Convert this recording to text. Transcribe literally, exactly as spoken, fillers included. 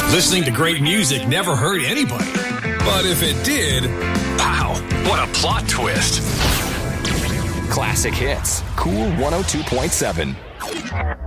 Listening to great music never hurt anybody. But if it did, wow, what a plot twist. Classic Hits, Cool one oh two point seven.